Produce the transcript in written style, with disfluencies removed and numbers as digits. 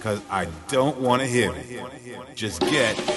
because I don't want to hear it. Just get